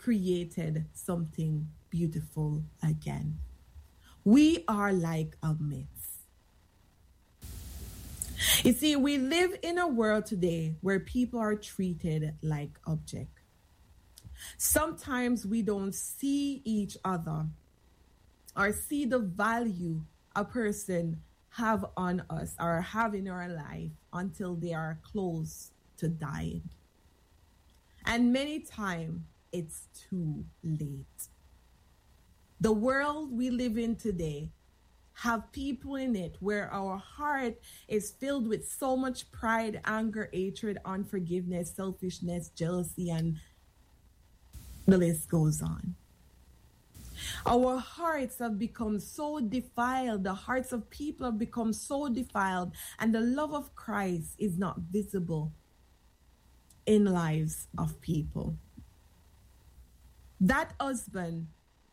created something beautiful again. We are like a myth. You see, we live in a world today where people are treated like objects. Sometimes we don't see each other or see the value a person have on us or have in our life until they are close to dying. And many times it's too late. The world we live in today have people in it where our heart is filled with so much pride, anger, hatred, unforgiveness, selfishness, jealousy, and the list goes on. Our hearts have become so defiled. The hearts of people have become so defiled, and the love of Christ is not visible in lives of people. That husband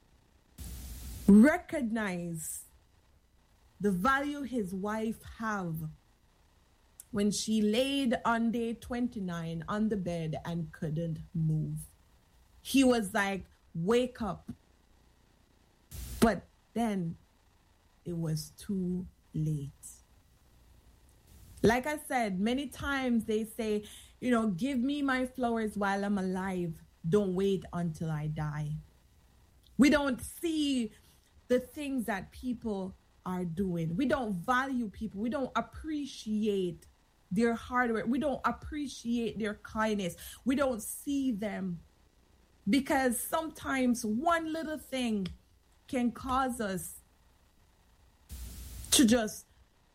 recognized the value his wife have when she laid on day 29 on the bed and couldn't move. He was like, wake up. But then it was too late. Like I said, many times they say, give me my flowers while I'm alive. Don't wait until I die. We don't see the things that people are doing. We don't value people. We don't appreciate their hard work. We don't appreciate their kindness. We don't see them because sometimes one little thing can cause us to just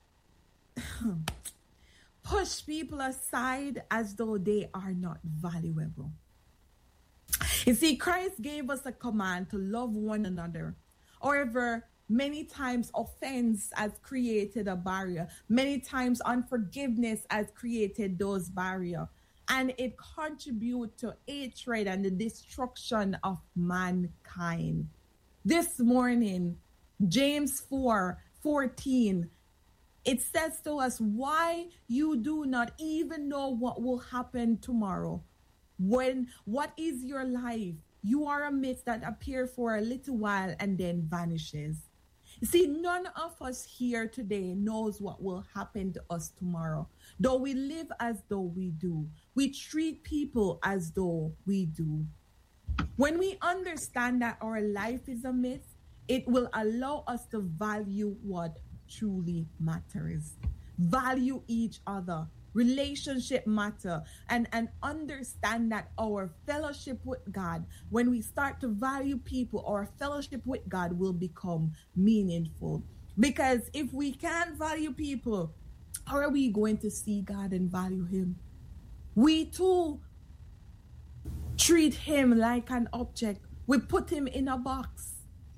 push people aside as though they are not valuable. You see, Christ gave us a command to love one another. However, many times offense has created a barrier. Many times unforgiveness has created those barriers. And it contributes to hatred and the destruction of mankind. This morning, James 4:14, it says to us, why you do not even know what will happen tomorrow. What is your life? You are a mist that appears for a little while and then vanishes. You see, none of us here today knows what will happen to us tomorrow. Though we live as though we do. We treat people as though we do. When we understand that our life is a myth, it will allow us to value what truly matters. Value each other. Relationship matter. And understand that our fellowship with God, when we start to value people, our fellowship with God will become meaningful. Because if we can't value people, how are we going to see God and value Him? We too treat Him like an object. We put Him in a box.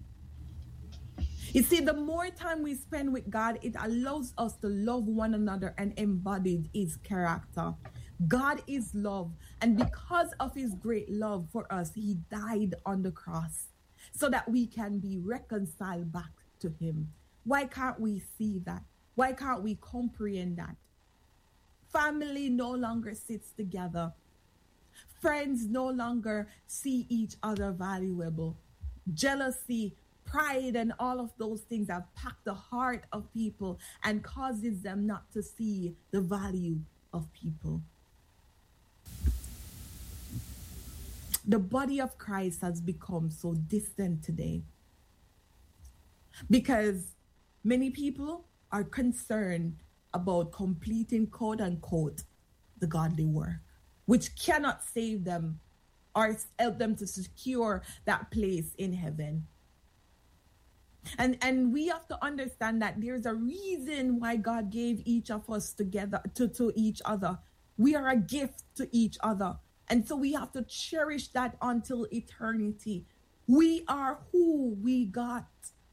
You see, the more time we spend with God, it allows us to love one another and embody His character. God is love. And because of His great love for us, He died on the cross so that we can be reconciled back to Him. Why can't we see that? Why can't we comprehend that? Family no longer sits together. Friends no longer see each other valuable. Jealousy, pride, and all of those things have packed the heart of people and causes them not to see the value of people. The body of Christ has become so distant today because many people are concerned about completing, quote unquote, the godly work, which cannot save them or help them to secure that place in heaven. And we have to understand that there's a reason why God gave each of us together to each other. We are a gift to each other. And so we have to cherish that until eternity. We are who we got.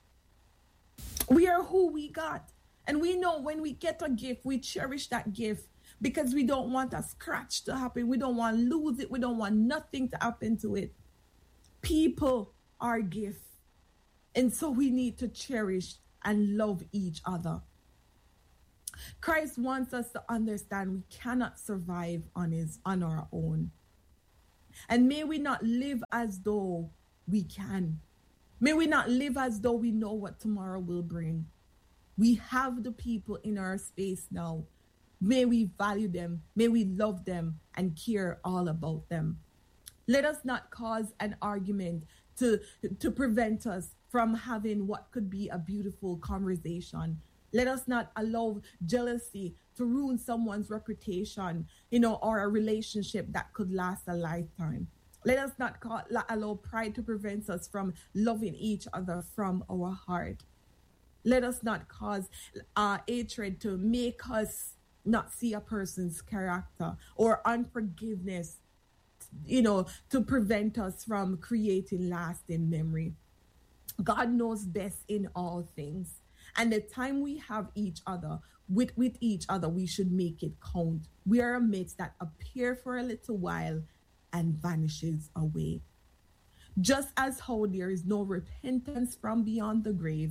We are who we got. And we know when we get a gift, we cherish that gift because we don't want a scratch to happen. We don't want to lose it. We don't want nothing to happen to it. People are gifts. And so we need to cherish and love each other. Christ wants us to understand we cannot survive on our own. And may we not live as though we can. May we not live as though we know what tomorrow will bring. We have the people in our space now. May we value them. May we love them and care all about them. Let us not cause an argument to prevent us from having what could be a beautiful conversation. Let us not allow jealousy to ruin someone's reputation, or a relationship that could last a lifetime. Let us not allow pride to prevent us from loving each other from our heart. Let us not cause hatred to make us not see a person's character, or unforgiveness, to prevent us from creating lasting memory. God knows best in all things. And the time we have each other, with each other, we should make it count. We are a mate that appear for a little while and vanishes away. Just as how there is no repentance from beyond the grave,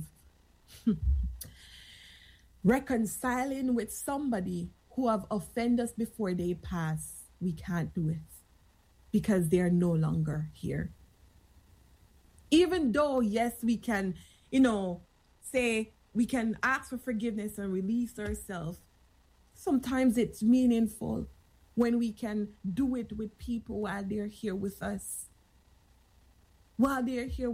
reconciling with somebody who have offended us before they pass, we can't do it because they are no longer here. Even though, yes, we can, say we can ask for forgiveness and release ourselves, sometimes it's meaningful when we can do it with people while they're here with us. Let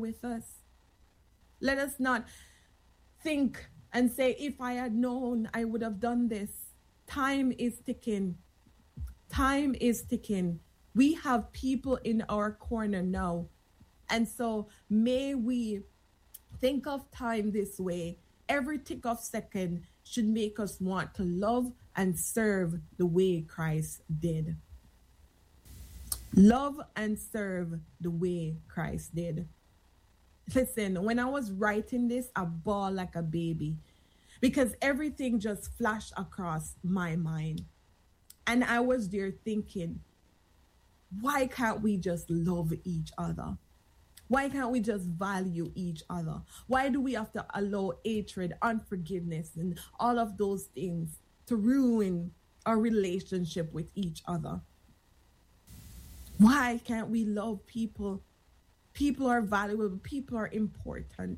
us not think and say, if I had known, I would have done this. Time is ticking. We have people in our corner now. And so may we think of time this way. Every tick of second should make us want to love and serve the way Christ did. Love and serve the way Christ did. Listen, when I was writing this, I bawled like a baby because everything just flashed across my mind. And I was there thinking, why can't we just love each other? Why can't we just value each other? Why do we have to allow hatred, unforgiveness, and all of those things to ruin our relationship with each other? Why can't we love people? People are valuable. People are important.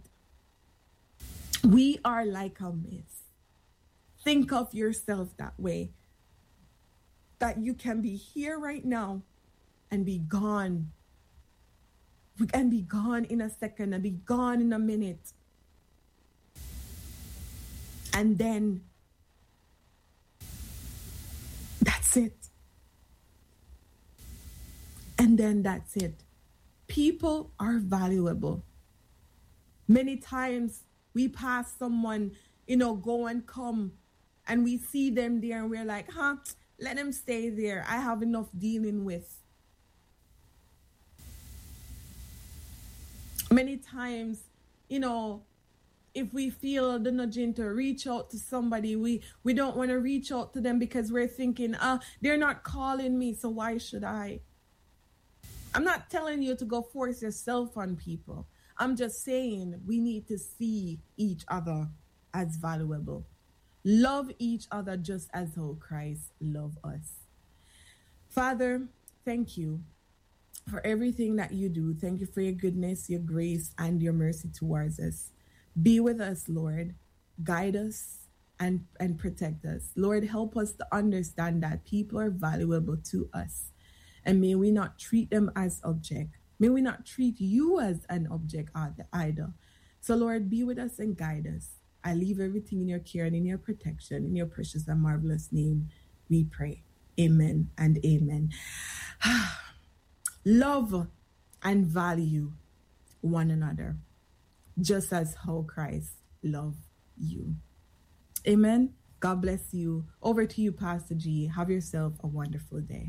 We are like a mist. Think of yourself that way. That you can be here right now and be gone. We can be gone in a second and be gone in a minute. And then that's it. And then that's it. People are valuable. Many times we pass someone, go and come, and we see them there and we're like, let them stay there. I have enough dealing with. Many times, if we feel the nudging to reach out to somebody, we don't want to reach out to them because we're thinking, they're not calling me, so why should I? I'm not telling you to go force yourself on people. I'm just saying we need to see each other as valuable. Love each other just as how Christ loved us. Father, thank you for everything that you do. Thank you for your goodness, your grace, and your mercy towards us. Be with us, Lord. Guide us and protect us. Lord, help us to understand that people are valuable to us. And may we not treat them as object. May we not treat you as an object either. So, Lord, be with us and guide us. I leave everything in your care and in your protection. In your precious and marvelous name, we pray. Amen and amen. Love and value one another, just as how Christ loved you. Amen. God bless you. Over to you, Pastor G. Have yourself a wonderful day.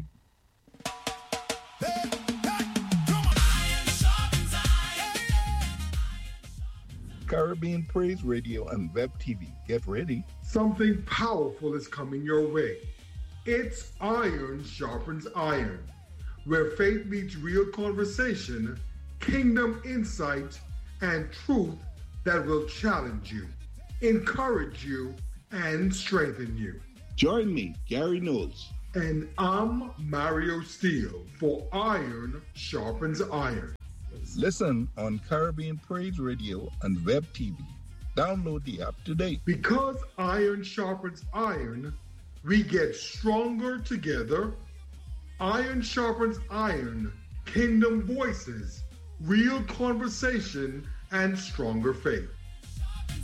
Caribbean Praise Radio and Web TV. Get ready. Something powerful is coming your way. It's Iron Sharpens Iron, where faith meets real conversation, kingdom insight, and truth that will challenge you, encourage you, and strengthen you. Join me, Gary Knowles, And I'm Mario Steele for Iron Sharpens Iron. Listen on Caribbean Praise Radio and Web TV. Download the app today. Because iron sharpens iron, we get stronger together. Iron sharpens iron, Kingdom Voices, real conversation, and stronger faith.